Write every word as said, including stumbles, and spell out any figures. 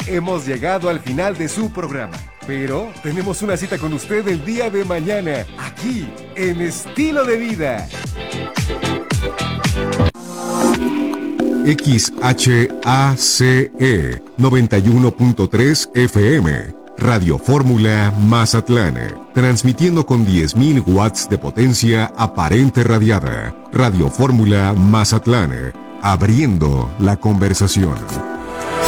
hemos llegado al final de su programa. Pero tenemos una cita con usted el día de mañana, aquí, en Estilo de Vida. X H A C E noventa y uno punto tres F M, Radio Fórmula Mazatlán, transmitiendo con diez mil watts de potencia aparente radiada. Radio Fórmula Mazatlán, abriendo la conversación.